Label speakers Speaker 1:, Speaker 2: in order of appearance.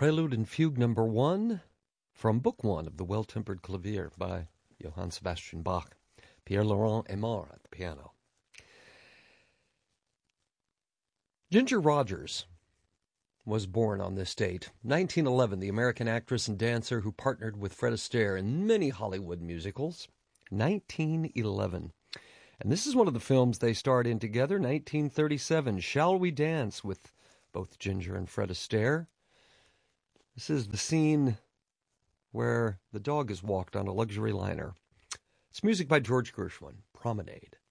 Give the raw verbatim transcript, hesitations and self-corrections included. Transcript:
Speaker 1: Prelude and Fugue number one from Book One of the Well-Tempered Clavier by Johann Sebastian Bach. Pierre-Laurent Aimard at the piano. Ginger Rogers was born on this date, nineteen eleven, the American actress and dancer who partnered with Fred Astaire in many Hollywood musicals. nineteen eleven. And this is one of the films they starred in together, nineteen thirty-seven, Shall We Dance, with both Ginger and Fred Astaire. This is the scene where the dog is walked on a luxury liner. It's music by George Gershwin, Promenade.